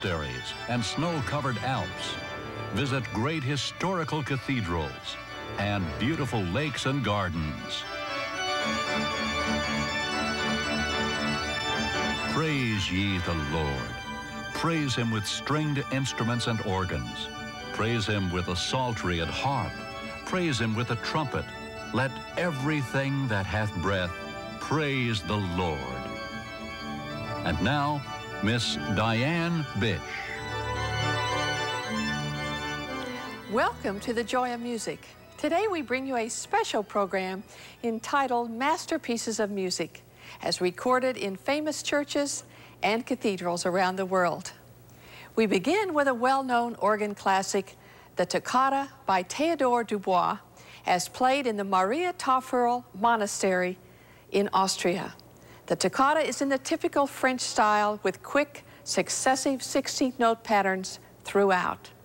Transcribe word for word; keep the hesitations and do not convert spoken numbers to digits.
monasteries and snow-covered Alps. Visit great historical cathedrals and beautiful lakes and gardens. Praise ye the Lord. Praise him with stringed instruments and organs. Praise him with a psaltery and harp. Praise him with a trumpet. Let everything that hath breath praise the Lord. And now, Miss Diane Bish. Welcome to the Joy of Music. Today we bring you a special program entitled Masterpieces of Music, as recorded in famous churches and cathedrals around the world. We begin with a well-known organ classic, the Toccata by Theodore Dubois, as played in the Maria Tauferl Monastery in Austria. The toccata is in the typical French style with quick, successive sixteenth note patterns throughout.